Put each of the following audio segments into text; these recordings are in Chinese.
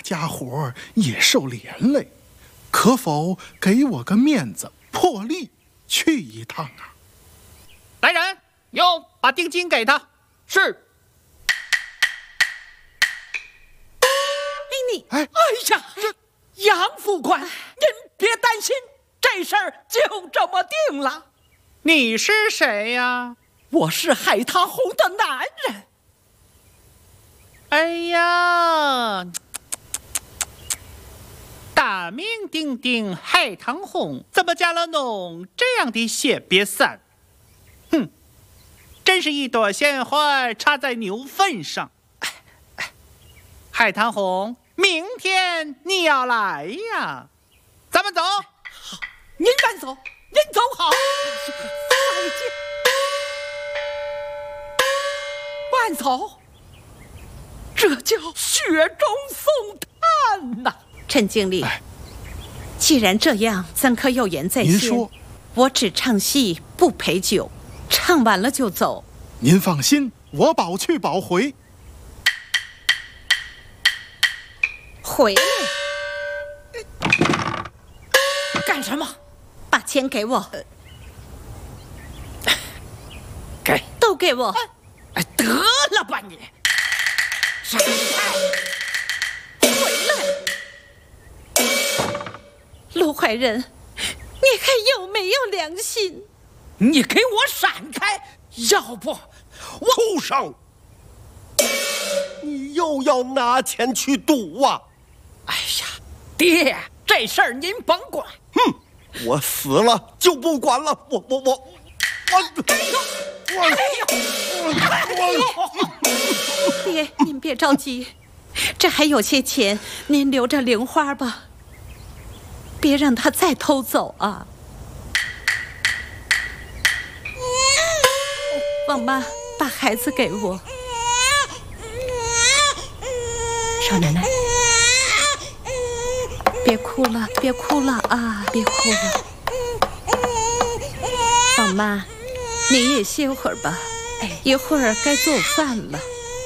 家伙也受连累，可否给我个面子，破例去一趟啊？ 来人，把定金给他。是。 哎呀，杨副官，您别担心，这事儿就这么定了。 你是谁呀？ 我是海棠红的男人。 哎呀，大名鼎鼎海棠红，怎么嫁了侬这样的谢瘪三？哼，真是一朵鲜花插在牛粪上。海棠红，明天你要来呀，咱们走。 好，您慢走，您走好。再见。慢走，这叫雪中送炭呐。 陈经理，既然这样，咱可有言在先。 您说， 我只唱戏不陪酒，唱完了就走。 您放心，我保去保回。 回来！ 干什么？ 把钱给我。 给， 都给我。 得了吧你！闪开！ 回来！陆怀仁，你还有没有良心？ 你给我闪开！要不我…… 畜生！你又要拿钱去赌啊！ 哎呀，爹，这事儿您甭管。 哼，我死了就不管了。 爹，您别着急，这还有些钱，您留着零花吧，别让他再偷走啊！王妈，把孩子给我。少奶奶，别哭了，别哭了啊，别哭了。王妈，你也歇会儿吧，一会儿该做饭了。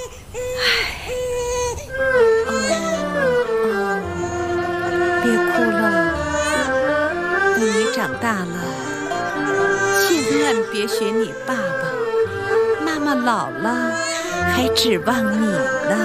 别哭了，等你长大了，千万别学你爸爸，妈妈老了还指望你呢。